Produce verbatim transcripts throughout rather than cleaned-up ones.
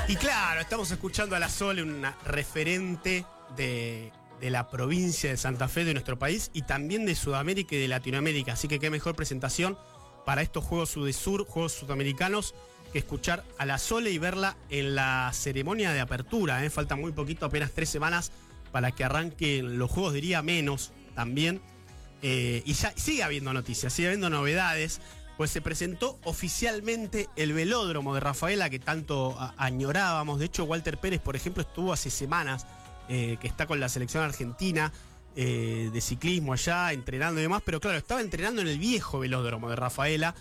Y claro, estamos escuchando a la Sole, una referente de, de la provincia de Santa Fe, de nuestro país, y también de Sudamérica y de Latinoamérica. Así que qué mejor presentación para estos Juegos Sudesur, Juegos Sudamericanos, que escuchar a la Sole y verla en la ceremonia de apertura. ¿eh? Falta muy poquito, apenas tres semanas para que arranquen los Juegos, diría menos también. Eh, y ya sigue habiendo noticias, sigue habiendo novedades. Pues se presentó oficialmente el velódromo de Rafaela que tanto a, añorábamos. De hecho, Walter Pérez, por ejemplo, estuvo hace semanas eh, que está con la selección argentina eh, de ciclismo allá, entrenando y demás. Pero claro, estaba entrenando en el viejo velódromo de Rafaela,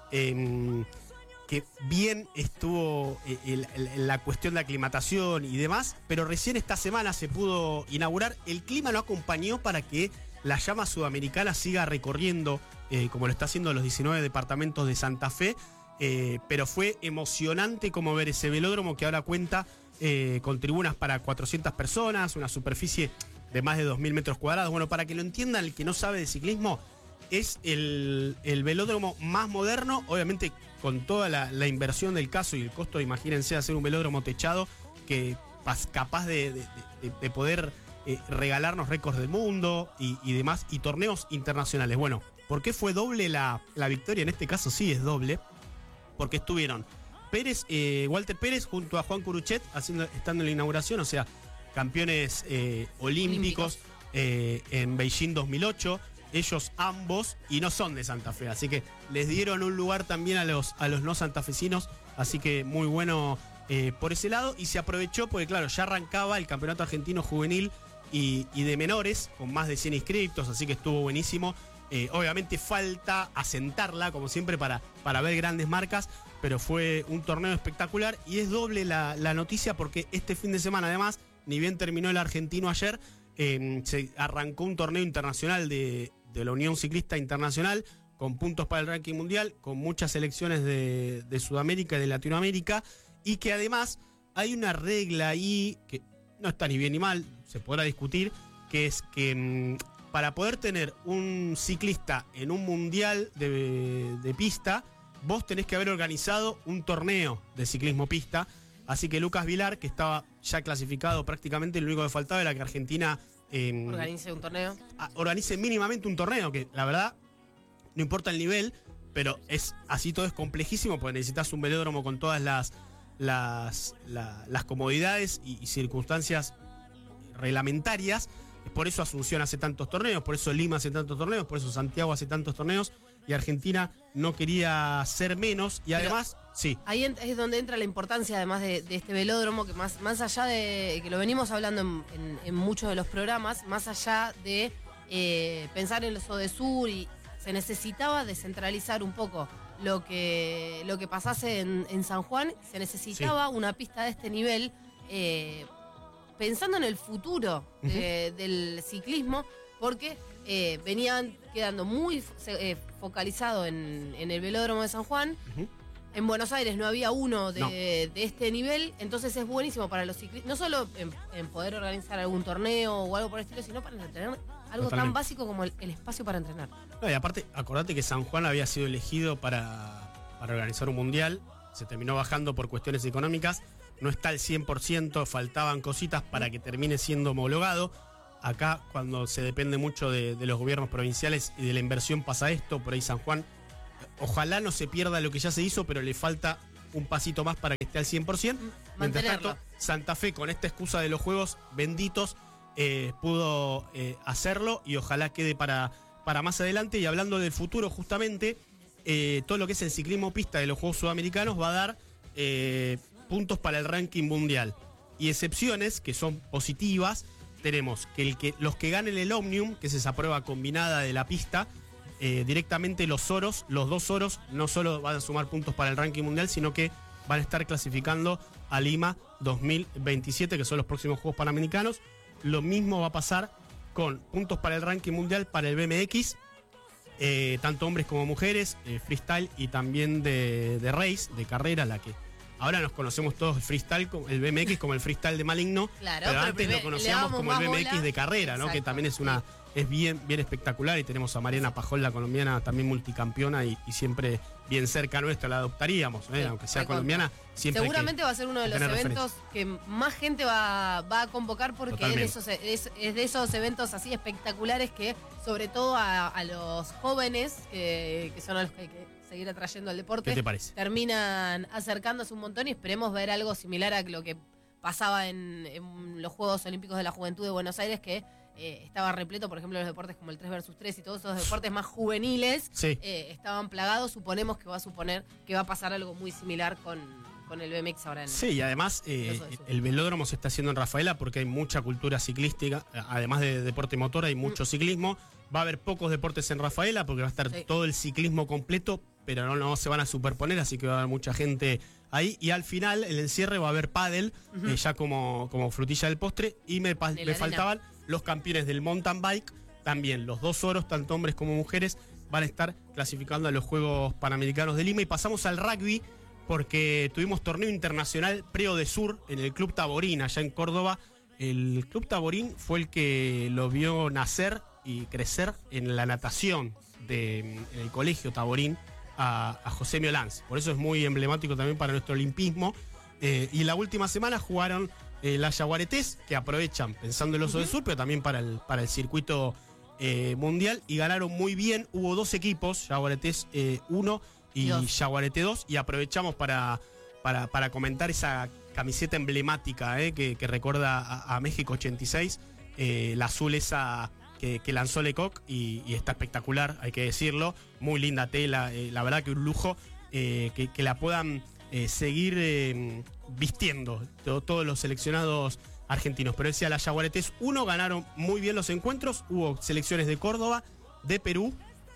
eh, que bien estuvo eh, el, el, la cuestión de aclimatación y demás. Pero recién esta semana se pudo inaugurar. El clima lo acompañó para que la llama sudamericana siga recorriendo, eh, como lo está haciendo los diecinueve departamentos de Santa Fe, eh, pero fue emocionante como ver ese velódromo que ahora cuenta eh, con tribunas para cuatrocientas personas, una superficie de más de dos mil metros cuadrados. Bueno, para que lo entienda el que no sabe de ciclismo, es el, el velódromo más moderno, obviamente con toda la, la inversión del caso y el costo, imagínense hacer un velódromo techado que capaz de, de, de, de poder... Eh, regalarnos récords del mundo y, y demás, y torneos internacionales. Bueno, ¿por qué fue doble la, la victoria? En este caso sí es doble, porque estuvieron Pérez, eh, Walter Pérez junto a Juan Curuchet haciendo, estando en la inauguración, o sea, campeones eh, olímpicos, olímpicos. Eh, en Beijing dos mil ocho, ellos ambos, y no son de Santa Fe, así que les dieron un lugar también a los, a los no santafesinos, así que muy bueno eh, por ese lado, y se aprovechó porque claro, ya arrancaba el campeonato argentino juvenil Y, y de menores, con más de cien inscriptos, así que estuvo buenísimo. Eh, obviamente falta asentarla, como siempre, para, para ver grandes marcas, pero fue un torneo espectacular y es doble la, la noticia porque este fin de semana, además, ni bien terminó el argentino ayer, eh, se arrancó un torneo internacional de, de la Unión Ciclista Internacional, con puntos para el ranking mundial, con muchas selecciones de, de Sudamérica y de Latinoamérica, y que además hay una regla ahí que no está ni bien ni mal, se podrá discutir, que es que mmm, para poder tener un ciclista en un mundial de, de pista, vos tenés que haber organizado un torneo de ciclismo pista. Así que Lucas Vilar, que estaba ya clasificado prácticamente, lo único que faltaba era que Argentina eh, organice un torneo. A, organice mínimamente un torneo, que la verdad no importa el nivel, pero es así todo es complejísimo, porque necesitas un velódromo con todas las Las, la, las comodidades y, y circunstancias reglamentarias. Por eso Asunción hace tantos torneos, por eso Lima hace tantos torneos, por eso Santiago hace tantos torneos, y Argentina no quería ser menos, y además, pero sí. Ahí es donde entra la importancia, además de, de este velódromo, que más, más allá de que lo venimos hablando en, en, en muchos de los programas, más allá de eh, pensar en el Sudesur, y se necesitaba descentralizar un poco lo que, lo que pasase en, en San Juan, se necesitaba sí. una pista de este nivel, eh, pensando en el futuro de, uh-huh. del ciclismo, porque eh, venían quedando muy eh, focalizado en, en el velódromo de San Juan. Uh-huh. En Buenos Aires no había uno de, no. de este nivel, entonces es buenísimo para los ciclistas, no solo en, en poder organizar algún torneo o algo por el estilo, sino para tener algo Totalmente. tan básico como el, el espacio para entrenar. No, y aparte, acordate que San Juan había sido elegido para, para organizar un mundial, se terminó bajando por cuestiones económicas, no está al cien por ciento, faltaban cositas para que termine siendo homologado. Acá, cuando se depende mucho de, de los gobiernos provinciales y de la inversión, pasa esto. Por ahí San Juan, ojalá no se pierda lo que ya se hizo, pero le falta un pasito más para que esté al cien por ciento. Mientras tanto, Santa Fe, con esta excusa de los juegos benditos, eh, pudo eh, hacerlo, y ojalá quede para, para más adelante. Y hablando del futuro, justamente, eh, todo lo que es el ciclismo pista de los Juegos Sudamericanos va a dar eh, puntos para el ranking mundial. Y excepciones que son positivas, tenemos que, el que los que ganen el Omnium, que es esa prueba combinada de la pista, Eh, directamente los oros, los dos oros, no solo van a sumar puntos para el ranking mundial, sino que van a estar clasificando a Lima dos mil veintisiete, que son los próximos Juegos Panamericanos. Lo mismo va a pasar con puntos para el ranking mundial para el B M X, eh, tanto hombres como mujeres, eh, freestyle y también de, de race, de carrera, la que ahora nos conocemos todos el freestyle, el B M X como el freestyle de Maligno, claro, pero, pero antes primer, lo conocíamos como el B M X bola. de carrera, ¿no? Exacto. Que también es una sí. es bien bien espectacular, y tenemos a Mariana Pajol, la colombiana, también multicampeona y, y siempre bien cerca nuestra, la adoptaríamos, ¿eh? Sí, aunque sea recontra. colombiana. Siempre Seguramente va a ser uno de los tener eventos que más gente va, va a convocar, porque es de, esos, es, es de esos eventos así espectaculares que, sobre todo a, a los jóvenes, que, que son a los que hay que seguir atrayendo al deporte, ¿Qué te parece? terminan acercándose un montón, y esperemos ver algo similar a lo que pasaba en, en los Juegos Olímpicos de la Juventud de Buenos Aires, que eh, estaba repleto, por ejemplo, los deportes como el tres versus tres y todos esos deportes más juveniles Sí. eh, estaban plagados. Suponemos que va a suponer que va a pasar algo muy similar con, con el B M X ahora en Sí, y además eh, Eso, eso. el velódromo se está haciendo en Rafaela porque hay mucha cultura ciclística, además de deporte motor hay mucho Mm. ciclismo. Va a haber pocos deportes en Rafaela porque va a estar Sí. todo el ciclismo completo, pero no, no se van a superponer, así que va a haber mucha gente ahí. Y al final, el encierre, va a haber pádel, Ujú. eh, ya como, como frutilla del postre. Y me, pa- De la me arena. faltaban los campeones del mountain bike, también los dos oros, tanto hombres como mujeres, van a estar clasificando a los Juegos Panamericanos de Lima. Y pasamos al rugby, porque tuvimos torneo internacional Preo de Sur en el Club Taborín, allá en Córdoba. El Club Taborín fue el que lo vio nacer y crecer en la natación de, en el colegio Taborín a, a José Miolanz. Por eso es muy emblemático también para nuestro olimpismo. Eh, y la última semana jugaron eh, las yaguaretés, que aprovechan pensando en el Oso del Sur, pero también para el, para el circuito eh, mundial, y ganaron muy bien. Hubo dos equipos, yaguaretés uno y Dos. Yaguareté dos, y aprovechamos para, para, para comentar esa camiseta emblemática eh, que, que recuerda a, a México ochenta y seis, eh, la azul esa que, que lanzó Lecoq, y, y está espectacular, hay que decirlo, muy linda tela, eh, la verdad que un lujo, eh, que, que la puedan eh, seguir eh, vistiendo to- todos los seleccionados argentinos. Pero decía, las Yaguaretés uno ganaron muy bien los encuentros, hubo selecciones de Córdoba, de Perú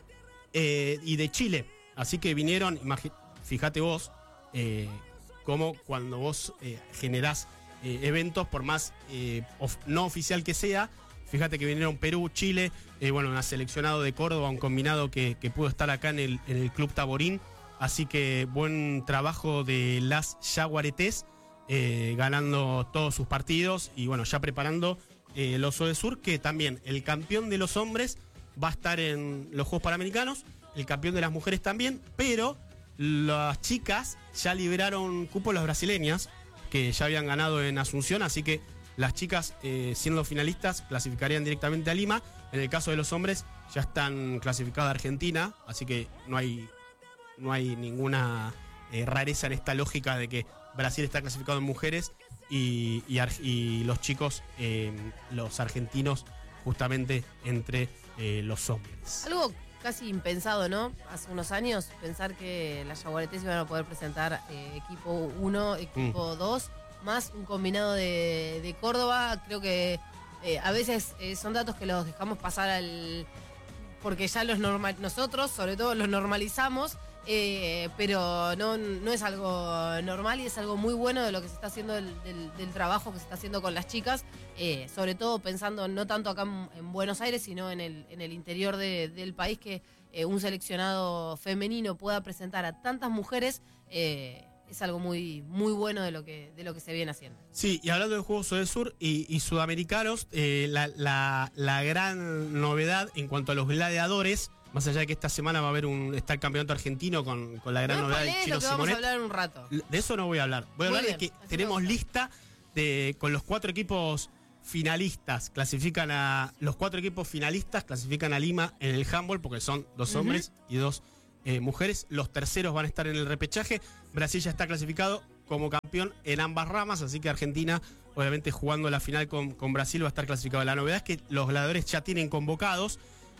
eh, y de Chile, así que vinieron, imagi- fíjate vos, eh, como cuando vos eh, generás eh, eventos, por más eh, of- no oficial que sea, fíjate que vinieron Perú, Chile, eh, bueno, un seleccionado de Córdoba, un combinado que, que pudo estar acá en el, en el Club Taborín, así que buen trabajo de las Yaguaretés, eh, ganando todos sus partidos, y bueno, ya preparando eh, el Oso del Sur, que también el campeón de los hombres va a estar en los Juegos Panamericanos, el campeón de las mujeres también, pero las chicas ya liberaron cupo las brasileñas, que ya habían ganado en Asunción, así que las chicas, eh, siendo finalistas, clasificarían directamente a Lima. En el caso de los hombres, ya están clasificados a Argentina, así que no hay, no hay ninguna eh, rareza en esta lógica de que Brasil está clasificado en mujeres y, y, ar- y los chicos, eh, los argentinos, justamente entre eh, los hombres. Algo casi impensado, ¿no? Hace unos años, pensar que las Yaguaretés iban a poder presentar eh, equipo uno, equipo dos, más un combinado de, de Córdoba. Creo que eh, a veces eh, son datos que los dejamos pasar al... porque ya los normal, nosotros, sobre todo, los normalizamos, eh, pero no, no es algo normal, y es algo muy bueno de lo que se está haciendo, del, del- del trabajo que se está haciendo con las chicas, eh, sobre todo pensando no tanto acá en, en Buenos Aires, sino en el, en el interior de- del país, que eh, un seleccionado femenino pueda presentar a tantas mujeres, eh, es algo muy, muy bueno de lo que, de lo que se viene haciendo. Sí, y hablando de Juegos del Sur y, y sudamericanos, eh, la, la- la gran novedad en cuanto a los gladiadores, más allá de que esta semana va a haber un está el campeonato argentino con, con la gran No novedad del spoilees Chino lo que vamos a Simonet. hablar en un rato. De eso no voy a hablar. Voy a Muy hablar bien, de que así me tenemos gusta. lista de con los cuatro equipos finalistas, clasifican a los cuatro equipos finalistas clasifican a Lima en el handball, porque son dos Ujú. hombres y dos eh, mujeres. Los terceros van a estar en el repechaje. Brasil ya está clasificado como campeón en ambas ramas, así que Argentina, obviamente jugando la final con, con Brasil, va a estar clasificado. La novedad es que los gladiadores ya tienen convocados.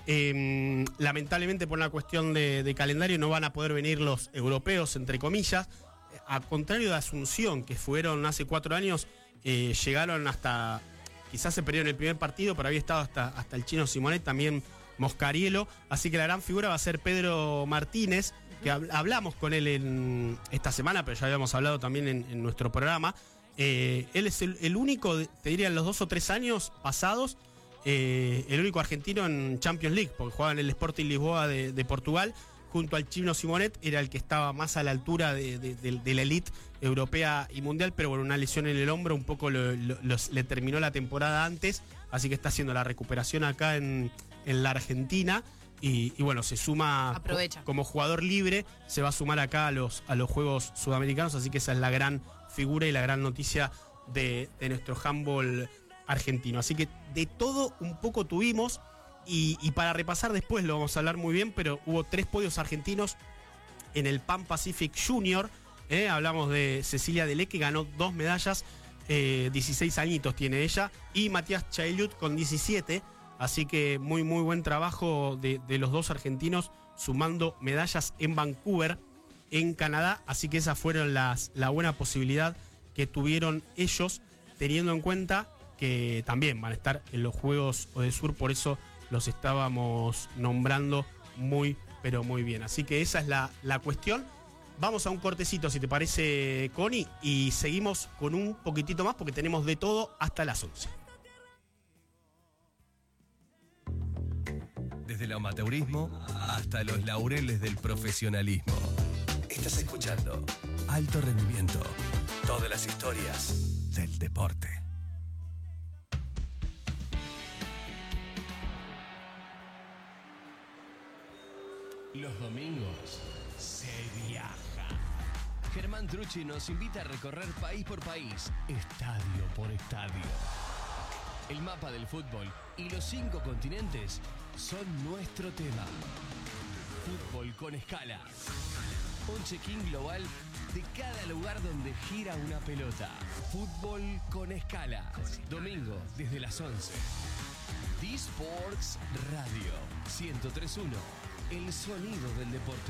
Eh, lamentablemente, por una cuestión de, de calendario, no van a poder venir los europeos, entre comillas. A contrario de Asunción, que fueron hace cuatro años, eh, llegaron hasta, quizás se perdieron el primer partido, pero había estado hasta, hasta el Chino Simonet, también Moscarielo. Así que la gran figura va a ser Pedro Martínez, que hab- hablamos con él en esta semana, pero ya habíamos hablado también en, en nuestro programa. Eh, él es el, el único, de- te diría, en los dos o tres años pasados, eh, el único argentino en Champions League, porque jugaba en el Sporting Lisboa de, de Portugal. junto al Chino Simonet, era el que estaba más a la altura de, de, de, de la elite europea y mundial, pero bueno, una lesión en el hombro un poco lo, lo, los, le terminó la temporada antes, así que está haciendo la recuperación acá en, en la Argentina. Y, y bueno, se suma Aprovecha. Co como jugador libre, se va a sumar acá a los, a los Juegos Sudamericanos, así que esa es la gran figura y la gran noticia de, de nuestro handball argentino. Así que de todo un poco tuvimos, y, y para repasar después lo vamos a hablar muy bien, pero hubo tres podios argentinos en el Pan Pacific Junior. ¿eh? Hablamos de Cecilia Delé, que ganó dos medallas, eh, dieciséis añitos tiene ella, y Matías Chaylut con diecisiete. Así que muy, muy buen trabajo de, de los dos argentinos sumando medallas en Vancouver, en Canadá. Así que esas fueron las, la buena posibilidad que tuvieron ellos, teniendo en cuenta que también van a estar en los Juegos Odesur, por eso los estábamos nombrando muy, pero muy bien. Así que esa es la, la cuestión. Vamos a un cortecito, si te parece, Connie, y seguimos con un poquitito más porque tenemos de todo hasta las once. Desde el amateurismo hasta los laureles del profesionalismo. Estás escuchando Alto Rendimiento. Todas las historias del deporte. Los domingos se viaja. Germán Trucci nos invita a recorrer país por país, estadio por estadio. El mapa del fútbol y los cinco continentes son nuestro tema. Fútbol con escala. Un check-in global de cada lugar donde gira una pelota. Fútbol con escala. Domingo desde las once. D-Sports Radio ciento tres punto uno. El sonido del deporte.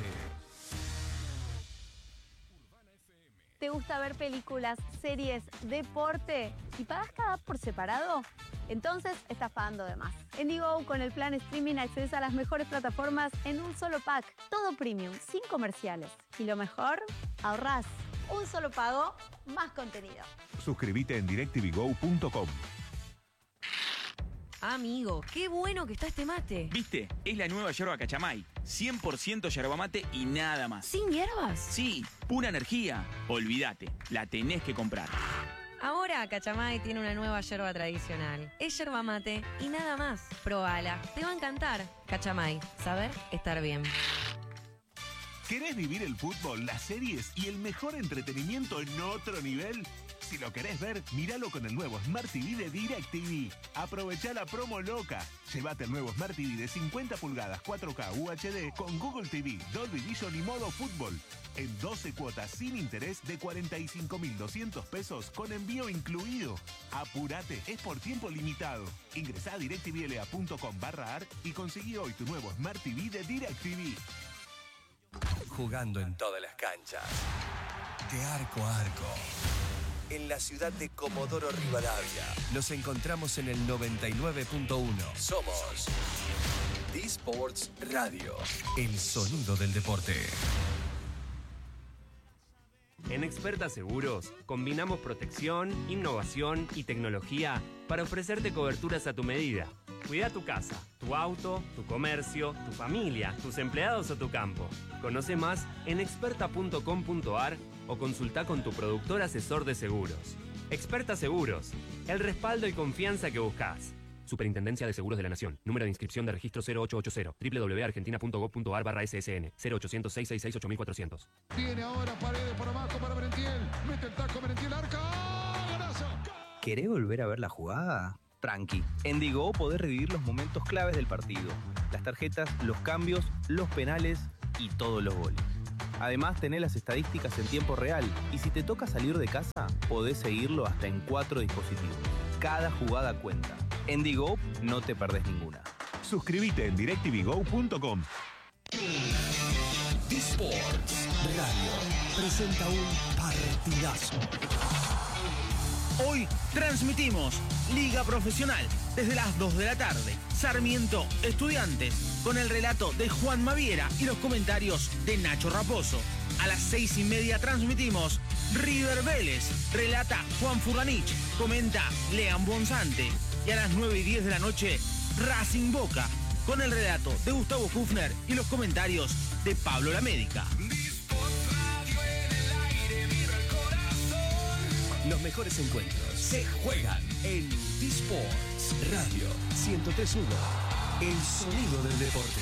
¿Te gusta ver películas, series, deporte y pagas cada app por separado? Entonces estás pagando de más. En Digo, con el plan streaming accedes a las mejores plataformas en un solo pack. Todo premium, sin comerciales. Y lo mejor, ahorrás. Un solo pago, más contenido. Suscríbete en directv go punto com. Amigo, qué bueno que está este mate. ¿Viste? Es la nueva yerba Cachamay. cien por ciento yerba mate y nada más. ¿Sin hierbas? Sí, pura energía. Olvídate, la tenés que comprar. Ahora Cachamay tiene una nueva yerba tradicional. Es yerba mate y nada más. Probala, te va a encantar. Cachamay, saber estar bien. ¿Querés vivir el fútbol, las series y el mejor entretenimiento en otro nivel? Si lo querés ver, míralo con el nuevo Smart T V de DirecTV. Aprovechá la promo loca. Llévate el nuevo Smart T V de cincuenta pulgadas cuatro K U H D con Google T V, Dolby Vision y modo fútbol. En doce cuotas sin interés de cuarenta y cinco mil doscientos pesos con envío incluido. Apurate, es por tiempo limitado. Ingresá a directvla punto com barra ar y conseguí hoy tu nuevo Smart T V de DirecTV. Jugando en todas las canchas. De arco a arco. En la ciudad de Comodoro Rivadavia. Nos encontramos en el noventa y nueve punto uno. Somos D-Sports Radio. El sonido del deporte. En Experta Seguros, combinamos protección, innovación y tecnología para ofrecerte coberturas a tu medida. Cuida tu casa, tu auto, tu comercio, tu familia, tus empleados o tu campo. Conoce más en experta punto com punto ar o consulta con tu productor asesor de seguros. Experta Seguros, el respaldo y confianza que buscas. Superintendencia de Seguros de la Nación. Número de inscripción de registro cero ocho ocho cero. doble u doble u doble u punto argentina punto gov punto ar barra S S N. cero ochocientos, seiscientos sesenta y seis, ocho mil cuatrocientos. Viene ahora Paredes por abajo para Merentiel. Mete el taco Merentiel, arca. ¡Golazo! ¿Querés volver a ver la jugada? Tranqui. En Digo podés revivir los momentos claves del partido. Las tarjetas, los cambios, los penales y todos los goles. Además, tenés las estadísticas en tiempo real y si te toca salir de casa, podés seguirlo hasta en cuatro dispositivos. Cada jugada cuenta. En Digo no te perdés ninguna. Suscríbete en directv go punto com. D-Sports Radio presenta un partidazo. Hoy transmitimos Liga Profesional desde las dos de la tarde. Sarmiento Estudiantes con el relato de Juan Maviera y los comentarios de Nacho Raposo. A las seis y media transmitimos River Vélez. Relata Juan Furlanich. Comenta Lean Bonzante. Y a las nueve y diez de la noche Racing Boca con el relato de Gustavo Hufner y los comentarios de Pablo la Médica. Los mejores encuentros se juegan en D-Sports Radio ciento tres punto uno. El sonido del deporte.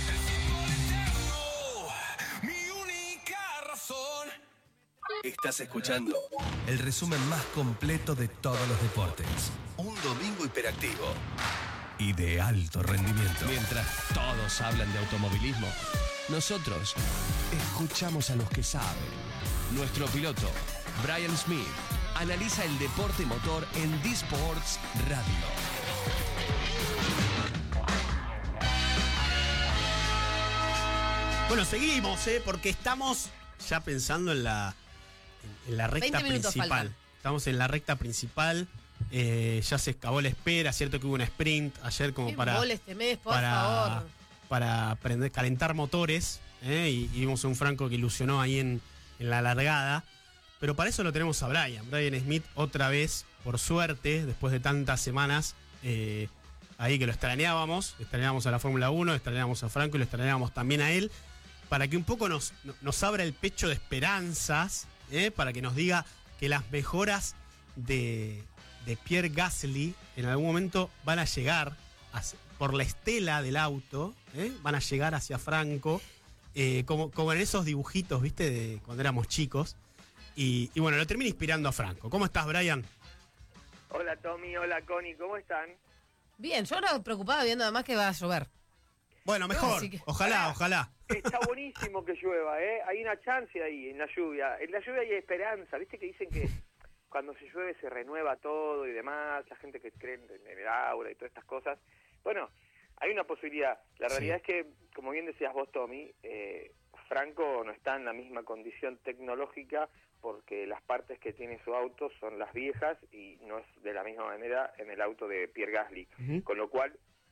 Estás escuchando el resumen más completo de todos los deportes. Un domingo hiperactivo y de alto rendimiento. Mientras todos hablan de automovilismo, nosotros escuchamos a los que saben. Nuestro piloto, Brian Smith, analiza el deporte motor en D-Sports Radio. Bueno, seguimos, ¿eh? Porque estamos ya pensando en la, en la recta principal. Faltan. Estamos en la recta principal. Eh, ya se acabó la espera. Cierto que hubo un sprint ayer como ¿Qué para. Este mes, por para, favor. para aprender, calentar motores. ¿eh? Y, y vimos a un Franco que ilusionó ahí en, en la largada. Pero para eso lo tenemos a Brian. Brian Smith, otra vez, por suerte, después de tantas semanas, eh, ahí que lo extrañábamos. Extrañábamos a la Fórmula uno, extrañábamos a Franco y lo extrañábamos también a él. Para que un poco nos, nos abra el pecho de esperanzas, ¿eh? Para que nos diga que las mejoras de, de Pierre Gasly en algún momento van a llegar hacia, por la estela del auto, ¿eh? Van a llegar hacia Franco, eh, como, como en esos dibujitos, ¿viste? De cuando éramos chicos. Y, y bueno, lo termina inspirando a Franco. ¿Cómo estás, Brian? Hola, Tommy. Hola, Connie. ¿Cómo están? Bien, yo ahora preocupada viendo además que va a llover. Bueno, mejor. No, que... Ojalá, ojalá. Está buenísimo que llueva, ¿eh? Hay una chance ahí, en la lluvia. En la lluvia hay esperanza. ¿Viste que dicen que cuando se llueve se renueva todo y demás? La gente que cree en el aura y todas estas cosas. Bueno, hay una posibilidad. La realidad sí. Es que, como bien decías vos, Tommy, eh, Franco no está en la misma condición tecnológica porque las partes que tiene su auto son las viejas y no es de la misma manera en el auto de Pierre Gasly. Uh-huh. Con lo cual...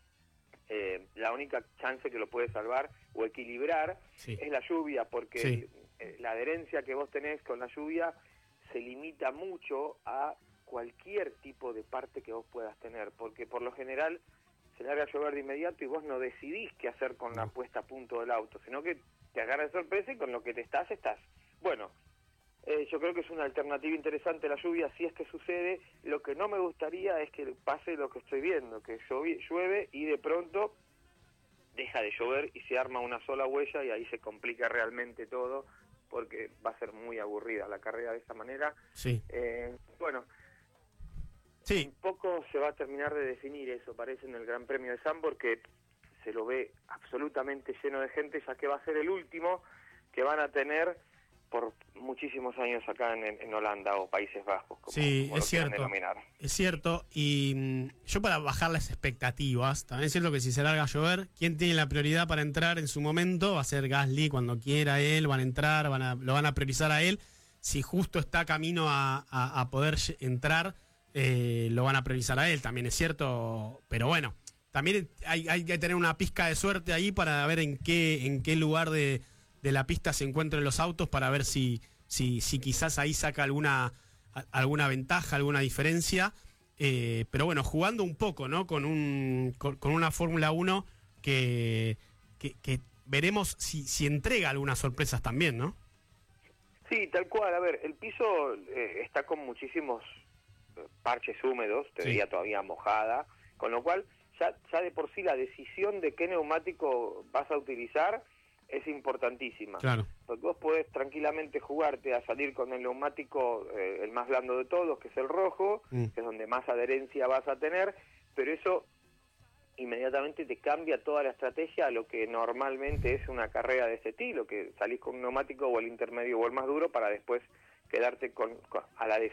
Eh, la única chance que lo puede salvar o equilibrar sí. es la lluvia, porque sí. eh, la adherencia que vos tenés con la lluvia se limita mucho a cualquier tipo de parte que vos puedas tener, porque por lo general se larga a llover de inmediato y vos no decidís qué hacer con la puesta a punto del auto, sino que te agarra de sorpresa y con lo que te estás, estás. Bueno, Eh, yo creo que es una alternativa interesante la lluvia, si es que sucede. Lo que no me gustaría es que pase lo que estoy viendo, que llueve y de pronto deja de llover y se arma una sola huella y ahí se complica realmente todo, porque va a ser muy aburrida la carrera de esa manera. Sí. Eh, bueno, sí. un poco se va a terminar de definir eso, parece, en el Gran Premio de Zandvoort, que se lo ve absolutamente lleno de gente, ya que va a ser el último que van a tener por muchísimos años acá en, en Holanda o Países Bajos, como, sí, como es lo cierto, denominar. Es cierto, y mmm, yo para bajar las expectativas, también es cierto que si se larga a llover, ¿quién tiene la prioridad para entrar en su momento? Va a ser Gasly, cuando quiera él, van a entrar, van a, lo van a priorizar a él. Si justo está camino a, a, a poder entrar, eh, lo van a priorizar a él, también es cierto, pero bueno, también hay, hay que tener una pizca de suerte ahí para ver en qué, en qué lugar de... de la pista se encuentren los autos para ver si, si, si quizás ahí saca alguna, alguna ventaja, alguna diferencia. Eh, pero bueno, jugando un poco, ¿no? Con un con, con una Fórmula uno que, que, que veremos si, si entrega algunas sorpresas también, ¿no? Sí, tal cual. A ver, el piso eh, está con muchísimos parches húmedos, te sí. diría todavía mojada, con lo cual ya, ya de por sí la decisión de qué neumático vas a utilizar es importantísima, claro. Porque vos podés tranquilamente jugarte a salir con el neumático eh, el más blando de todos, que es el rojo, mm. que es donde más adherencia vas a tener, pero eso inmediatamente te cambia toda la estrategia a lo que normalmente es una carrera de este estilo, que salís con un neumático o el intermedio o el más duro para después quedarte con, con a la defensa.